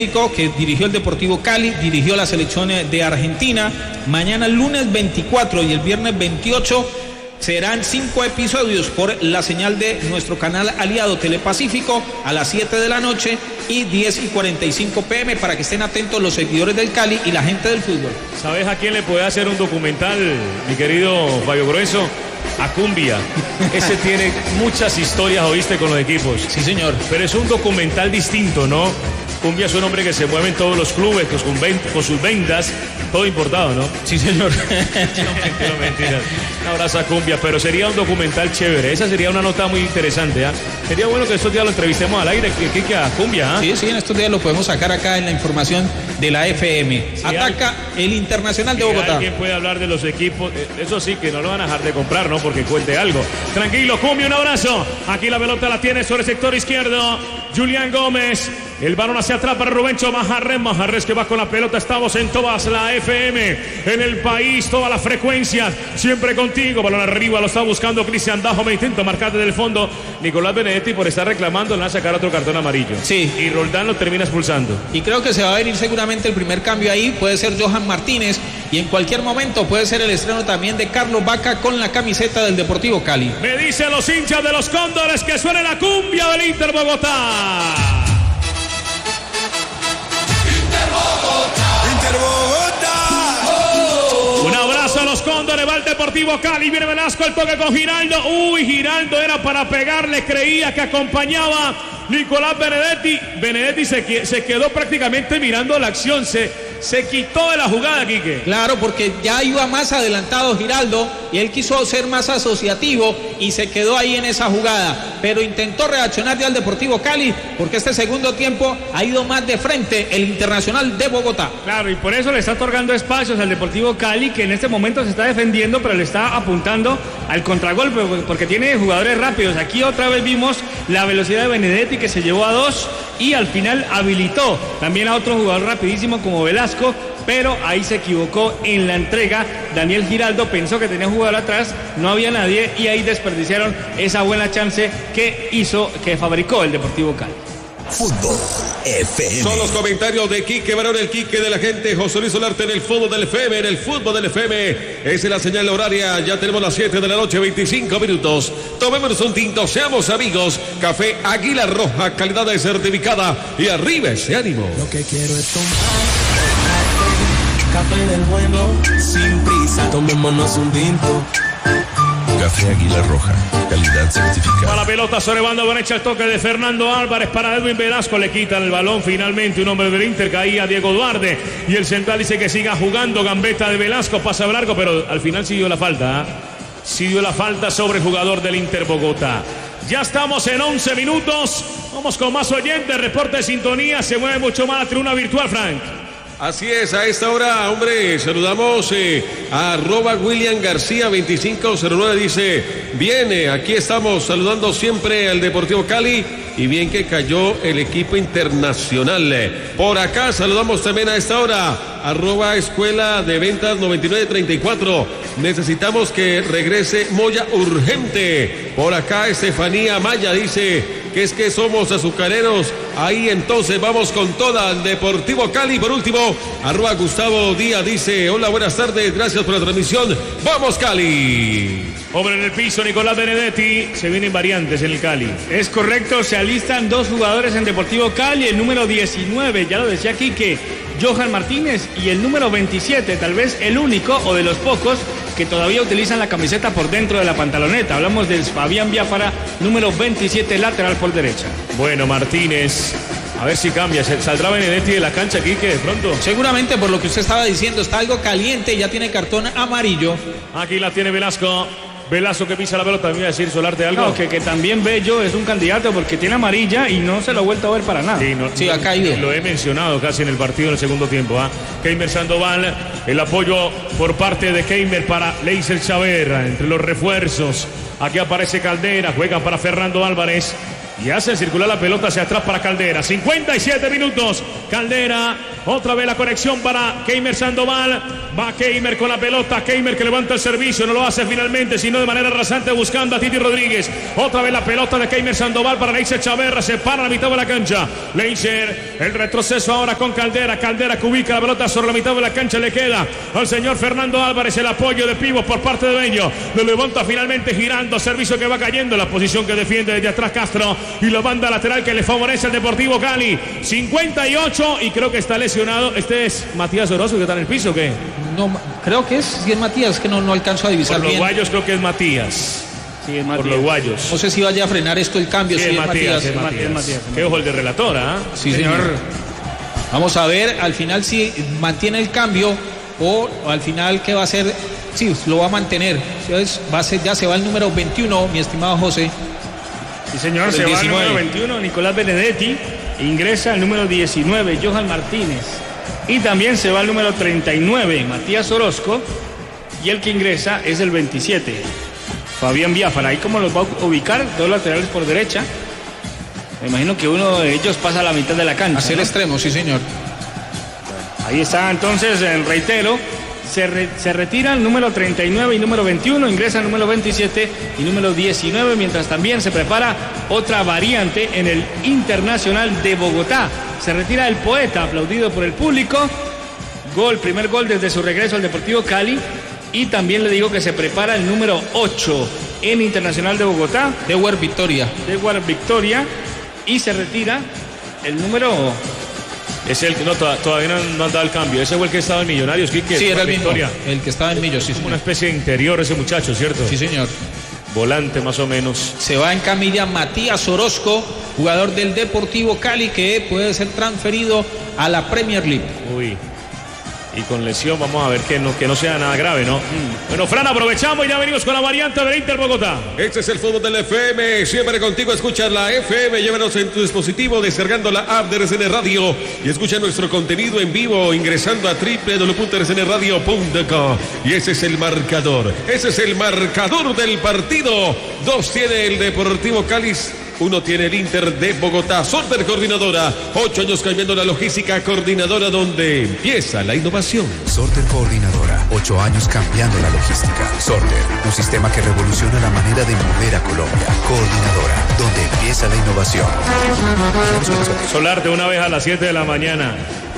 que dirigió el Deportivo Cali, dirigió la selección de Argentina. Mañana lunes 24 y el viernes 28 serán 5 episodios por la señal de nuestro canal aliado Telepacífico a las 7 de la noche y 10:45 p.m. para que estén atentos los seguidores del Cali y la gente del fútbol. ¿Sabes a quién le puede hacer un documental, mi querido Fabio Grueso? A Cumbia. Ese tiene muchas historias, ¿oíste? Con los equipos. Sí, señor. Pero es un documental distinto, ¿no? Cumbia es un hombre que se mueve en todos los clubes con sus ventas, todo importado, ¿no? Sí, señor. No, mentira. Un abrazo a Cumbia, pero sería un documental chévere. Esa sería una nota muy interesante, ¿ah? Sería bueno que estos días lo entrevistemos al aire, que a Cumbia, ¿ah? Sí, en estos días lo podemos sacar acá en la información de la FM. Sí, ataca el Internacional de Bogotá. Alguien puede hablar de los equipos, eso sí, que no lo van a dejar de comprar, ¿no? Porque cuente algo. Tranquilo, Cumbia, un abrazo. Aquí la pelota la tiene sobre el sector izquierdo Julián Gómez. El balón hacia atrás para Rubencho Majarres que va con la pelota. Estamos en todas la FM, en el país, todas las frecuencias, siempre contigo. Balón arriba, lo está buscando Cristian Dajo, me intenta marcar desde el fondo. Nicolás Benedetti por estar reclamando le va a sacar otro cartón amarillo. Sí. Y Roldán lo termina expulsando. Y creo que se va a venir seguramente el primer cambio ahí, puede ser Johan Martínez y en cualquier momento puede ser el estreno también de Carlos Vaca con la camiseta del Deportivo Cali. Me dicen los hinchas de los Cóndores que suene la cumbia del Inter Bogotá. Un abrazo a los Cóndores, va el Deportivo Cali, viene Velasco, el toque con Giraldo. Uy, Giraldo era para pegarle, creía que acompañaba Nicolás Benedetti. Benedetti se quedó prácticamente mirando la acción, se quitó de la jugada, Quique. Claro, porque ya iba más adelantado Giraldo y él quiso ser más asociativo y se quedó ahí en esa jugada, pero intentó reaccionar ya al Deportivo Cali porque este segundo tiempo ha ido más de frente el Internacional de Bogotá. Claro, y por eso le está otorgando espacios al Deportivo Cali, que en este momento se está defendiendo, pero le está apuntando al contragolpe porque tiene jugadores rápidos. Aquí otra vez vimos la velocidad de Benedetti, que se llevó a 2 y al final habilitó también a otro jugador rapidísimo como Velasco, pero ahí se equivocó en la entrega. Daniel Giraldo pensó que tenía un jugador atrás, no había nadie y ahí desperdiciaron esa buena chance que fabricó el Deportivo Cali. Fútbol FM. Son los comentarios de Quique Barón, el Quique de la gente. José Luis Solarte en el fútbol del FM, en el fútbol del FM. Esa es la señal horaria. Ya tenemos las 7 de la noche, 25 minutos. Tomémonos un tinto, seamos amigos. Café Águila Roja, calidad de certificada. Y arriba ese ánimo. Lo que quiero es tomar café del bueno, sin prisa. Tomémonos un tinto. Café Águila Roja, calidad certificada. Para la pelota sobre banda derecha, el toque de Fernando Álvarez para Edwin Velasco, le quitan el balón finalmente, un hombre del Inter, caía Diego Duarte y el central dice que siga jugando, gambeta de Velasco, pasa largo, pero al final sí dio la falta, sí dio la falta sobre el jugador del Inter Bogotá. Ya estamos en 11 minutos, vamos con más oyentes, reporte de sintonía, se mueve mucho más la tribuna virtual, Frank. Así es, a esta hora, hombre, saludamos a @William García 2509, dice, viene, aquí estamos saludando siempre al Deportivo Cali y bien que cayó el equipo internacional. Por acá saludamos también a esta hora, @Escuela de Ventas 9934, necesitamos que regrese Moya urgente. Por acá Estefanía Maya dice que es que somos azucareros, ahí entonces vamos con toda al Deportivo Cali. Por último, @Gustavo Díaz dice, hola, buenas tardes, gracias por la transmisión, vamos Cali. Hombre en el piso, Nicolás Benedetti, se vienen variantes en el Cali. Es correcto, se alistan 2 jugadores en Deportivo Cali, el número 19, ya lo decía aquí, que Johan Martínez, y el número 27, tal vez el único o de los pocos que todavía utilizan la camiseta por dentro de la pantaloneta. Hablamos del Fabián Biafara, número 27, lateral por derecha. Bueno, Martínez, a ver si cambia, ¿saldrá Benedetti de la cancha aquí que de pronto? Seguramente por lo que usted estaba diciendo, está algo caliente, ya tiene cartón amarillo. Aquí la tiene Velasco. Velasco que pisa la pelota, me iba a decir Solarte algo. No, que también Bello es un candidato porque tiene amarilla y no se lo ha vuelto a ver para nada. Sí, ha caído. Lo he mencionado casi en el partido en el segundo tiempo. Keimer Sandoval, el apoyo por parte de Keimer para Leiser Chaverra, entre los refuerzos. Aquí aparece Caldera, juega para Fernando Álvarez y hace circular la pelota hacia atrás para Caldera. 57 minutos. Caldera Otra vez la conexión para Keimer Sandoval. Va Keimer con la pelota. Keimer que levanta el servicio. No lo hace finalmente, sino de manera rasante buscando a Titi Rodríguez. Otra vez la pelota de Keimer Sandoval para Leiser Chaverra. Se para a la mitad de la cancha. Leiser, el retroceso ahora con Caldera. Caldera que ubica la pelota sobre la mitad de la cancha. Le queda al señor Fernando Álvarez el apoyo de pivot por parte de Bello. Lo levanta finalmente girando. Servicio que va cayendo. La posición que defiende desde atrás Castro. Y la banda lateral que le favorece al Deportivo Cali. 58 y creo que está lesionado. Este es Matías Orozco que está en el piso, ¿qué? No, creo que es Matías, que no alcanzo a divisar por los bien. guayos creo que es Matías. Sí, es Matías. Por los guayos. No sé si vaya a frenar esto el cambio. Sí, Sí, Matías. Matías. Qué ojo el de relatora, ¿eh? Sí, señor. Vamos a ver al final si mantiene el cambio o al final qué va a hacer. Sí, lo va a mantener. Entonces, ya se va el número 21, mi estimado José. Sí, señor, El se va el 19. número 21, Nicolás Benedetti. Ingresa el número 19, Johan Martínez. Y también se va el número 39, Matías Orozco. Y el que ingresa es el 27, Fabián Biafara. Ahí como los va a ubicar, dos laterales por derecha. Me imagino que uno de ellos pasa a la mitad de la cancha. Hacia el extremo, sí, señor. Ahí está entonces, reitero. Se retira el número 39 y número 21, ingresa el número 27 y número 19, mientras también se prepara otra variante en el Internacional de Bogotá. Se retira el Poeta, aplaudido por el público. Primer gol desde su regreso al Deportivo Cali. Y también le digo que se prepara el número 8 en Internacional de Bogotá. Dewar Victoria. Y se retira el número... Es el que todavía no han dado el cambio. Ese fue el que estaba en Millonarios, Quique. Sí, era el mismo. Victoria. El que estaba en Millos, sí, Una señor. especie de interior ese muchacho, ¿cierto? Sí, señor. Volante más o menos. Se va en camilla Matías Orozco, jugador del Deportivo Cali, que puede ser transferido a la Premier League. Uy. Y con lesión, vamos a ver que no sea nada grave, ¿no? Bueno, Fran, aprovechamos y ya venimos con la variante del Inter Bogotá. Este es el fútbol del FM, siempre contigo, escuchas la FM, llévanos en tu dispositivo descargando la app de RCN Radio y escucha nuestro contenido en vivo ingresando a www.rcnradio.com. Y ese es el marcador del partido. 2 tiene el Deportivo Cali, 1 tiene el Inter de Bogotá. Sorter Coordinadora, 8 años cambiando la logística, coordinadora donde empieza la innovación. Sorter Coordinadora, 8 años cambiando la logística. Sorter, un sistema que revoluciona la manera de mover a Colombia. Coordinadora, donde empieza la innovación. Solar de una vez a las 7 de la mañana.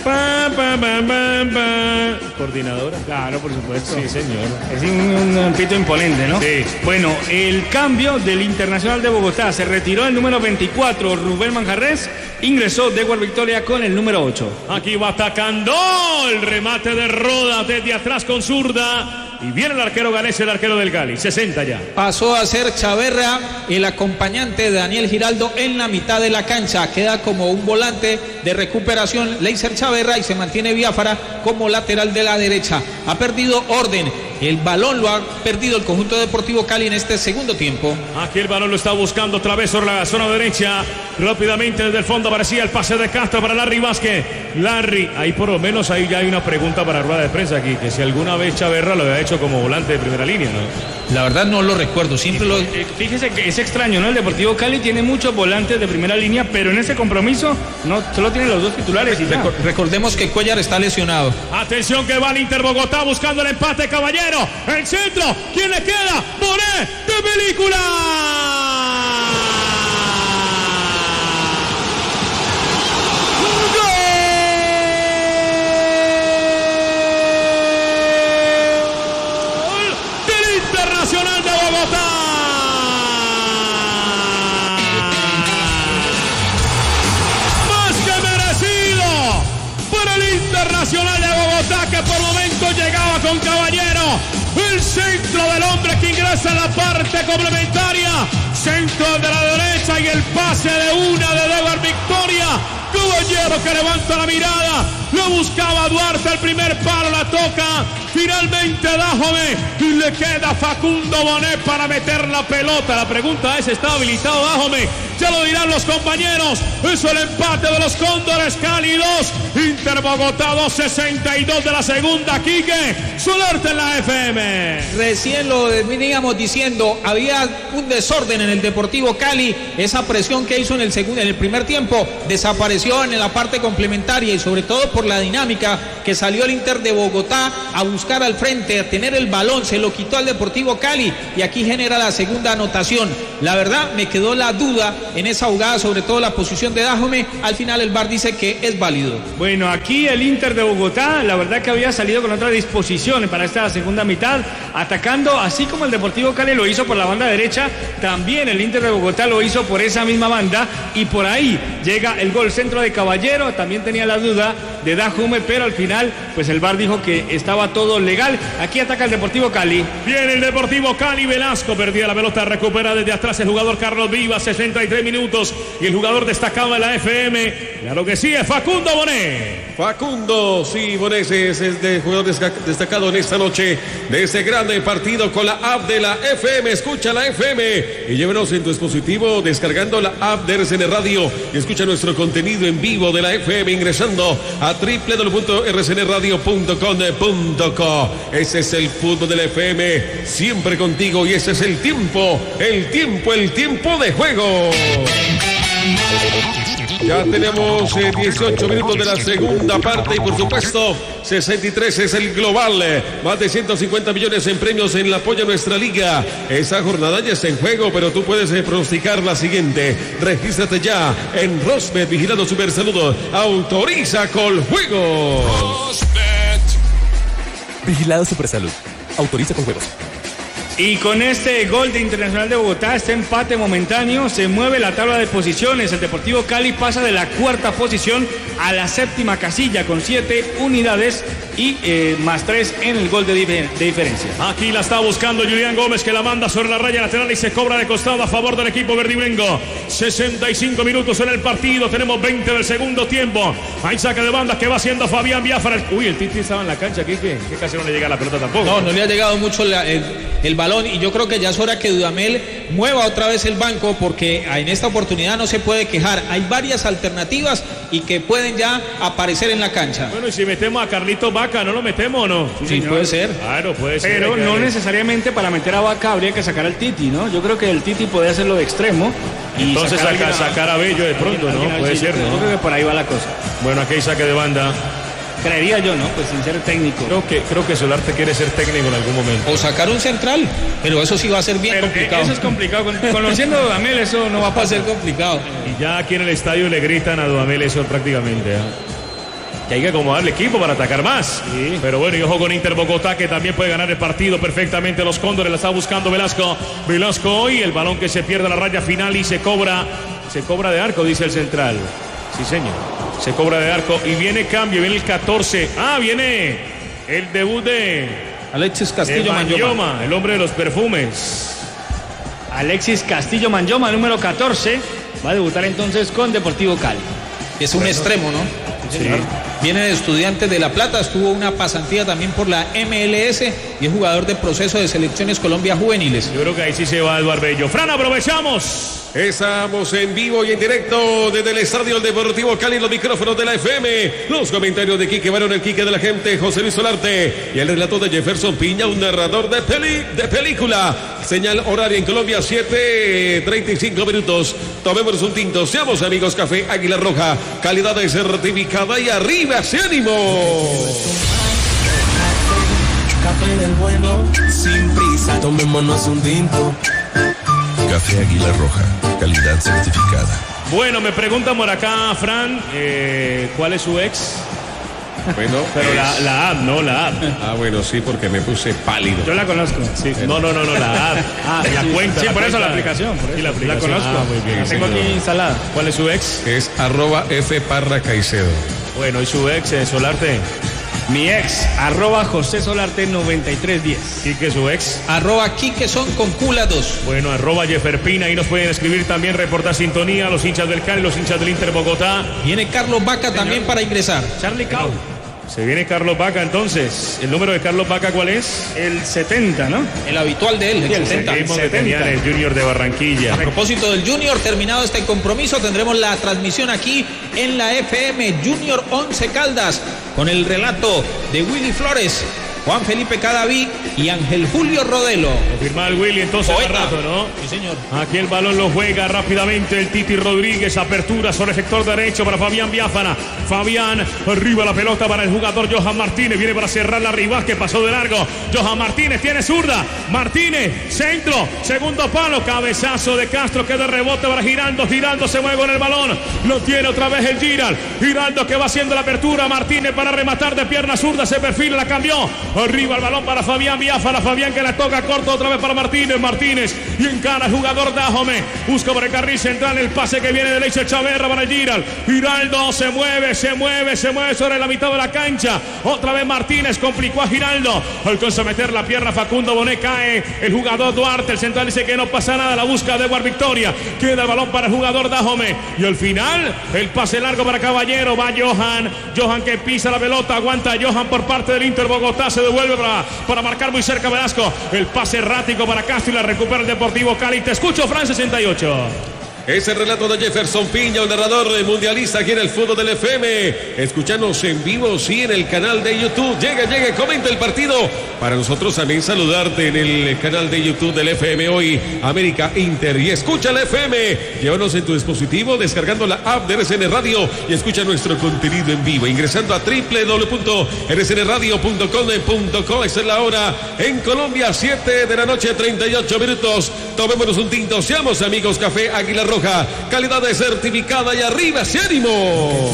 Coordinadora. Claro, por supuesto. Sí, señor. Es un pito imponente, ¿no? Sí. Bueno, el cambio del Internacional de Bogotá. Se retiró el número 24, Rubén Manjarres. Ingresó Dewar Victoria con el número 8. Aquí va atacando el remate de Roda desde atrás con zurda. Y viene el arquero ganés, el arquero del Cali. 60 ya. Pasó a ser Chaverra, el acompañante de Daniel Giraldo en la mitad de la cancha. Queda como un volante de recuperación Leiser Chaverra y se mantiene Biafara como lateral de la derecha. Ha perdido orden. El balón lo ha perdido el conjunto Deportivo Cali en este segundo tiempo. Aquí el balón lo está buscando otra vez sobre la zona derecha. Rápidamente desde el fondo aparecía el pase de Castro para Larry Vázquez. Larry, ahí por lo menos ahí ya hay una pregunta para rueda de prensa aquí, que si alguna vez Chaverra lo había hecho como volante de primera línea, ¿no? La verdad no lo recuerdo, siempre lo... Fíjese que es extraño, ¿no? El Deportivo Cali tiene muchos volantes de primera línea, pero en ese compromiso no solo tiene los dos titulares. Y Recordemos que Cuellar está lesionado. Atención que va el Inter Bogotá buscando el empate, Caballero. El centro, ¿quién le queda? Bonet de película. Nacional de Bogotá. Más que merecido para el Internacional de Bogotá, que por momento llegaba con Caballero. El centro del hombre que ingresa en la parte complementaria. Centro de la derecha y el pase de una de Dewar Victoria. Caballero que levanta la mirada. Lo buscaba Duarte, el primer palo la toca. Finalmente Dájome y le queda Facundo Bonet para meter la pelota. La pregunta es, ¿está habilitado Dájome? Ya lo dirán los compañeros. Es el empate de los Cóndores. Cali 2, Inter Bogotá 2.62 de la segunda. Quique Solarte en la FM. Recién lo veníamos diciendo, había un desorden en el Deportivo Cali. Esa presión que hizo en el primer tiempo desapareció posesión, en la parte complementaria y sobre todo por la dinámica que salió el Inter de Bogotá a buscar al frente, a tener el balón, se lo quitó al Deportivo Cali y aquí genera la segunda anotación. La verdad me quedó la duda en esa jugada, sobre todo la posición de Dájome. Al final el VAR dice que es válido. Bueno, aquí el Inter de Bogotá, la verdad que había salido con otra disposición para esta segunda mitad, atacando, así como el Deportivo Cali lo hizo por la banda derecha, también el Inter de Bogotá lo hizo por esa misma banda y por ahí llega el gol centro de Caballero. También tenía la duda de Dájome, pero al final pues el VAR dijo que estaba todo legal. Aquí ataca el Deportivo Cali. Viene el Deportivo Cali, Velasco perdía la pelota, recupera desde atrás el jugador Carlos Vivas, 63 minutos y el jugador destacado de la FM, claro que sí, es Facundo Bonet. Facundo, sí, Bonet es el jugador destacado en esta noche de este grande partido con la app de la FM. Escucha la FM y llévenos en tu dispositivo descargando la app de RCN Radio y escucha nuestro contenido en vivo de la FM ingresando a www.rcnradio.com.co. Ese es el fútbol de la FM, siempre contigo, y ese es el tiempo de juego. Ya tenemos 18 minutos de la segunda parte y por supuesto 63 es el global. Más de 150 millones en premios en el apoyo a nuestra liga. Esa jornada ya está en juego, pero tú puedes pronosticar la siguiente. Regístrate ya en Rosbet, vigilando Supersalud. Autoriza con juegos. Vigilado Supersalud. Autoriza con juegos. Y con este gol de Internacional de Bogotá, este empate momentáneo, se mueve la tabla de posiciones. El Deportivo Cali pasa de la cuarta posición a la séptima casilla con 7 unidades y más 3 en el gol de diferencia. Aquí la está buscando Julián Gómez, que la manda sobre la raya lateral y se cobra de costado a favor del equipo verdiblengo. 65 minutos en el partido, tenemos 20 del segundo tiempo. Hay saque de banda que va haciendo Fabián Biafara. Uy, el Titi estaba en la cancha aquí, que casi no le llega la pelota tampoco. No le ha llegado mucho el balón y yo creo que ya es hora que Dudamel mueva otra vez el banco, porque en esta oportunidad no se puede quejar. Hay varias alternativas y que pueden ya aparecer en la cancha. Bueno, y si metemos a Carlitos Vaca, ¿no lo metemos o no? Sí, puede ser. Claro, puede ser. Pero no necesariamente para meter a Vaca habría que sacar al Titi, ¿no? Yo creo que el Titi puede hacerlo de extremo. Y entonces sacar a Bello de pronto, ¿no? Puede ser, ¿no? Yo creo que por ahí va la cosa. Bueno, aquí hay saque de banda. Creería yo, ¿no? Pues sin ser técnico. Creo que Solarte quiere ser técnico en algún momento. O sacar un central, pero eso sí va a ser bien complicado. Eso es complicado. Conociendo a Dudamel, eso no va a ser complicado. Y ya aquí en el estadio le gritan a Dudamel eso prácticamente, ¿eh? Que hay que acomodarle equipo para atacar más. Sí. Pero bueno, y ojo con Inter Bogotá, que también puede ganar el partido perfectamente. Los Cóndores la está buscando Velasco y el balón que se pierde a la raya final y se cobra de arco, dice el central. Sí, señor. Se cobra de arco y viene cambio, viene el 14. Viene el debut de Alexis Castillo Manyoma, el hombre de los perfumes. Alexis Castillo Manyoma, número 14, va a debutar entonces con Deportivo Cali. Es un extremo, ¿no? Sí. Viene de Estudiantes de La Plata, estuvo una pasantía también por la MLS y es jugador de proceso de selecciones Colombia juveniles. Yo creo que ahí sí se va Eduardo Bello. Fran, aprovechamos. Estamos en vivo y en directo desde el Estadio Deportivo Cali, los micrófonos de la FM, los comentarios de Quique Barón, el Quique de la gente, José Luis Solarte y el relato de Jefferson Piña, un narrador de película. Señal horaria en Colombia, 7:35 minutos. Tomemos un tinto, seamos amigos. Café Águila Roja, calidad de certificada y arriba ese ánimo. Café del bueno, sin prisa, tomémonos un tinto. Café Águila Roja, calidad certificada. Bueno, me preguntan por acá, Fran, ¿cuál es su ex? Bueno, pero la app, ¿no? La app. Bueno, sí, porque me puse pálido. Yo la conozco. Sí. No, la app. La cuenta. Sí, la por cuenta. eso la aplicación. Por eso. Sí, la aplicación. La conozco. Muy bien, la tengo aquí instalada. ¿Cuál es su ex? Es @F Parra Caicedo. Bueno, ¿y su ex, Solarte? Mi ex, @José Solarte 9310. Quique, su ex. @Quique son con Cula 2. Bueno, @Jeferpina, ahí nos pueden escribir también, reportar sintonía, los hinchas del Cali, los hinchas del Inter Bogotá. Viene Carlos Vaca también para ingresar. Charlie Cau. Se viene Carlos Vaca entonces. ¿El número de Carlos Vaca cuál es? El 70, ¿no? El habitual de él, el 70. El mismo que tenía en el Junior de Barranquilla. A propósito del Junior, terminado este compromiso, tendremos la transmisión aquí en la FM Junior 11 Caldas con el relato de Willy Flores Juan Felipe Cadaví y Ángel Julio Rodelo. Confirma el Willy entonces más rato, ¿no? Sí, señor. Aquí el balón lo juega rápidamente el Titi Rodríguez. Apertura sobre el sector derecho para Fabián Biafara. Fabián, arriba la pelota para el jugador Johan Martínez. Viene para cerrar la Rivas que pasó de largo. Johan Martínez tiene zurda. Martínez, centro, segundo palo. Cabezazo de Castro que de rebote para Giraldo. Giraldo se mueve con el balón. Lo tiene otra vez el Giral. Giraldo que va haciendo la apertura. Martínez para rematar de pierna zurda. Se perfila, la cambió. Arriba el balón para Fabián Biafara. Fabián que la toca corto otra vez para Martínez. Martínez y encara el jugador Dajome. Busca por el carril central el pase que viene de Leiser Chaverra para el Giral. Giraldo se mueve sobre la mitad de la cancha. Otra vez Martínez complicó a Giraldo. Alcanza a meter la pierna Facundo Bonet. Cae el jugador Duarte. El central dice que no pasa nada. La busca de Edward Victoria. Queda el balón para el jugador Dajome. Y al final el pase largo para Caballero. Va Johan. Johan que pisa la pelota. Aguanta Johan por parte del Inter Bogotá. Se devuelve para marcar muy cerca Velasco. El pase errático para Castro y la recupera el Deportivo Cali. Te escucho, Fran 68. Ese relato de Jefferson Piña, un narrador mundialista aquí en el fútbol del FM. Escúchanos en vivo, sí, en el canal de YouTube. Llega, comenta el partido. Para nosotros también saludarte en el canal de YouTube del FM hoy, América Inter. Y escucha el FM. Llévanos en tu dispositivo descargando la app de RCN Radio y escucha nuestro contenido en vivo. Ingresando a www.rcnradio.com.co. Esta es la hora en Colombia, 7 de la noche, 38 minutos. Tomémonos un tinto. Seamos amigos. Café Águila Roja, calidad de certificada y arriba, ¡sí, ánimo!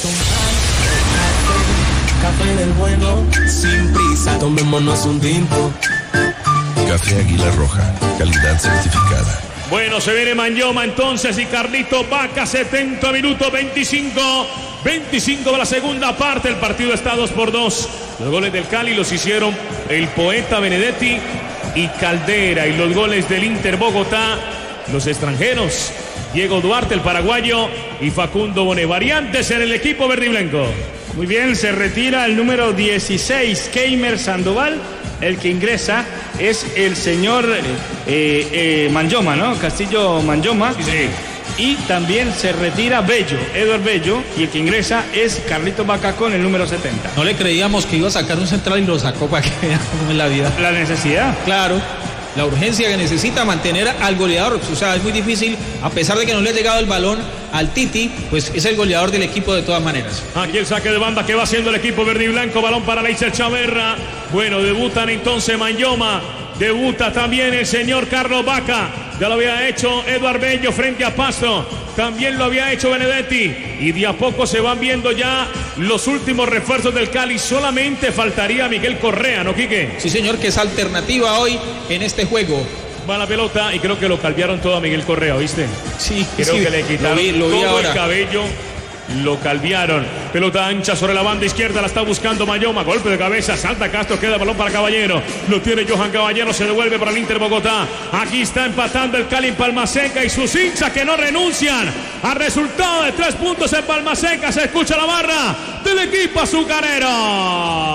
Café del bueno, sin prisa, tomémonos un tinto. Café Águila Roja, calidad certificada. Bueno, se viene Manyoma entonces y Carlito Vaca, 70 minutos, 25 de la segunda parte. El partido está 2-2. Los goles del Cali los hicieron el Poeta Benedetti y Caldera, y los goles del Inter Bogotá, los extranjeros, Diego Duarte, el paraguayo, y Facundo Bonet. Variantes en el equipo verde y blanco. Muy bien, se retira el número 16, Keimer Sandoval. El que ingresa es el señor Manyoma, ¿no? Castillo Manyoma. Sí. Y también se retira Bello, Eduard Bello, y el que ingresa es Carlito Vaca con el número 70. No le creíamos que iba a sacar un central y lo sacó para que vean cómo es la vida. La necesidad. Claro. La urgencia que necesita mantener al goleador. O sea, es muy difícil, a pesar de que no le ha llegado el balón al Titi, pues es el goleador del equipo de todas maneras. Aquí el saque de banda que va haciendo el equipo verde y blanco. Balón para Leiser Chaverra. Bueno, debutan entonces Manyoma. Debuta también el señor Carlos Vaca. Ya lo había hecho Eduard Bello frente a Pasto. También lo había hecho Benedetti. Y de a poco se van viendo ya los últimos refuerzos del Cali. Solamente faltaría Miguel Correa, ¿no, Quique? Sí, señor, que es alternativa hoy en este juego. Va la pelota y creo que lo calviaron todo a Miguel Correa, ¿viste? Sí, creo que le quitaron lo vi todo ahora. El cabello. Lo calviaron. Pelota ancha sobre la banda izquierda. La está buscando Manyoma. Golpe de cabeza. Salta Castro. Queda el balón para Caballero. Lo tiene Johan Caballero. Se devuelve para el Inter Bogotá. Aquí está empatando el Cali en Palmaseca. Y sus hinchas que no renuncian al resultado de 3 puntos en Palmaseca. Se escucha la barra del equipo azucarero.